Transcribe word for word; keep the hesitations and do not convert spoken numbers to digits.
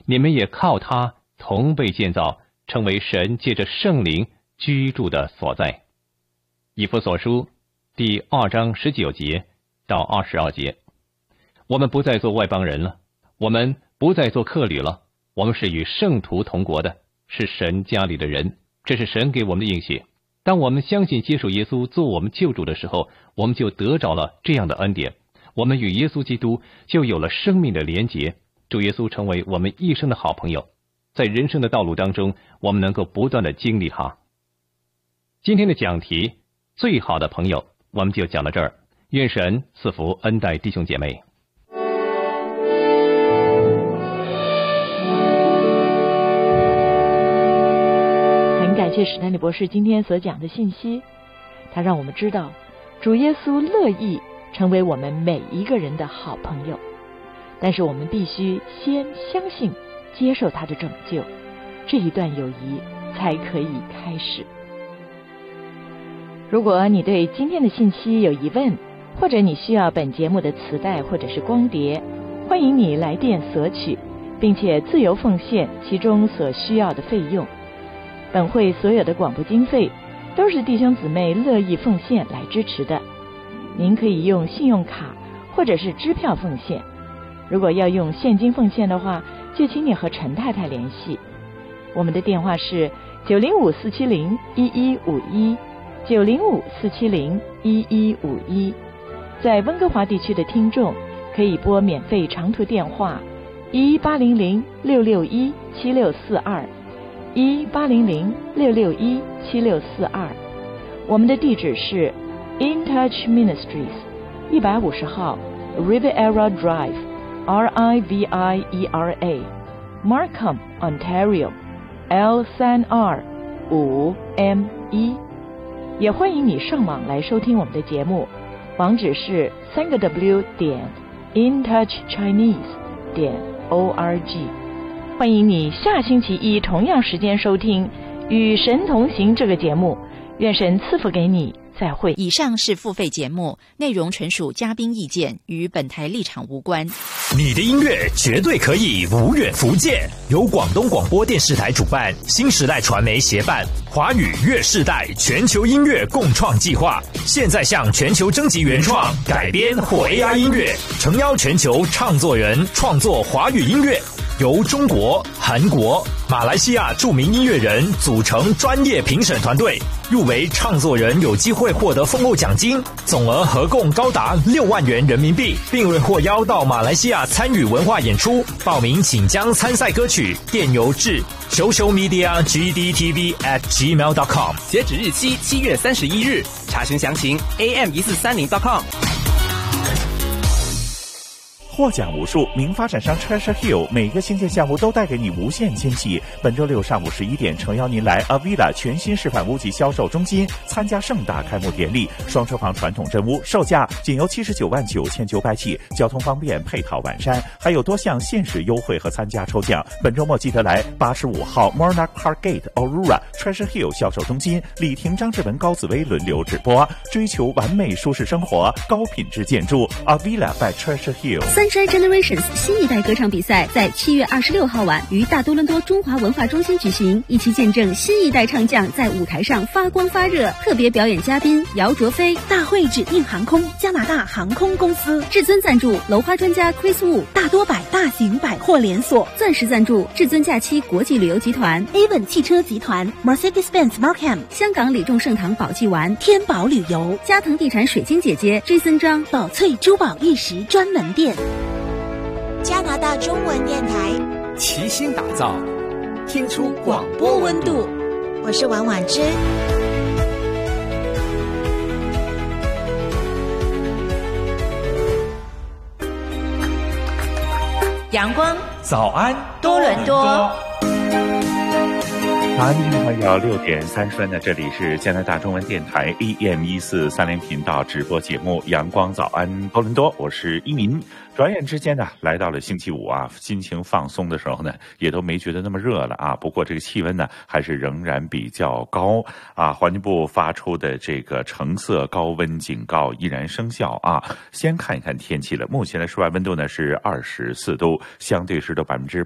你们也靠他同被建造，成为神借着圣灵居住的所在。以弗所书第二章十九节到二十二节，我们不再做外邦人了，我们不再做客旅了，我们是与圣徒同国的，是神家里的人，这是神给我们的应许。当我们相信接受耶稣做我们救主的时候，我们就得着了这样的恩典，我们与耶稣基督就有了生命的连结，主耶稣成为我们一生的好朋友，在人生的道路当中，我们能够不断的经历他。今天的讲题最好的朋友，我们就讲到这儿，愿神赐福恩待弟兄姐妹。 很感谢史丹利博士今天所讲的信息，他让我们知道主耶稣乐意成为我们每一个人的好朋友，但是我们必须先相信接受他的拯救，这一段友谊才可以开始。如果你对今天的信息有疑问，或者你需要本节目的磁带或者是光碟，欢迎你来电索取，并且自由奉献其中所需要的费用。本会所有的广播经费都是弟兄姊妹乐意奉献来支持的。您可以用信用卡或者是支票奉献，如果要用现金奉献的话，就请你和陈太太联系。我们的电话是九零五四七零一一五一，九零五四七零一一五一。在温哥华地区的听众可以拨免费长途电话一八零零六六一七六四二，一八零零六六一七六四二。我们的地址是 In Touch Ministries 一百五十号 Riviera Drive R I V I E R A Markham Ontario L 三 R 五 M 一。也欢迎你上网来收听我们的节目，网址是三个 W 点 intouchchinese 点 org。欢迎你下星期一同样时间收听《与神同行》这个节目，愿神赐福给你，再会。 以上是付费节目，内容纯属嘉宾意见，与本台立场无关。 你的音乐绝对可以无远弗届，由广东广播电视台主办，新时代传媒协办，华语乐世代全球音乐共创计划，现在向全球征集原创、改编或 A I 音乐，诚邀全球唱作人创作华语音乐。由中国、韩国、马来西亚著名音乐人组成专业评审团队，入围唱作人有机会获得丰厚奖金，总额合共高达六万元人民币，并未获邀到马来西亚参与文化演出。报名请将参赛歌曲电邮至 social media g d t v at gmail dot com， 截止日期七月三十一日，查询详情 a m 一四三零 dot com。 获奖无数，名发展商 Treasure Hill 每个星期下午都带给你无限惊喜。本周六上午十一点，诚邀您来 Avila 全新示范屋及销售中心参加盛大开幕典礼。双车房传统真屋售价仅由七十九万九千九百起，交通方便，配套完善，还有多项限时优惠和参加抽奖。本周末记得来八十五号 Monarch Park Gate Aurora Treasure Hill 销售中心，李婷、张志文、高紫薇轮流直播，追求完美舒适生活，高品质建筑 Avila by Treasure Hill。 Sunshine Generations 新一代歌唱比赛在七月二十六号晚于大多伦多中华文化中心举行，一起见证新一代唱将在舞台上发光发热。特别表演嘉宾姚卓飞，大会指定航空加拿大航空公司，至尊赞助楼花专家 Chris Wu， 大多百大型百货连锁，钻石赞助至尊假期国际旅游集团 Avon 汽车集团 Mercedes-Benz Markham， 香港李众盛堂宝记丸天宝旅游，嘉腾地产水晶姐姐 Jason 张宝翠珠宝玉石专门店。 加拿大中文电台齐心打造，听出广播温度。 我是婉婉之。 阳光早安多伦多。 早安，听众朋友，六点三十分的，这里是加拿大中文电台 A M 一四三零频道直播节目《阳光早安多伦多》，我是一鸣。转眼之间呢，来到了星期五啊，心情放松的时候呢，也都没觉得那么热了啊。不过这个气温呢，还是仍然比较高啊。环境部发出的这个橙色高温警告依然生效啊。先看一看天气了，目前的室外温度呢是二十四度，相对湿度百分之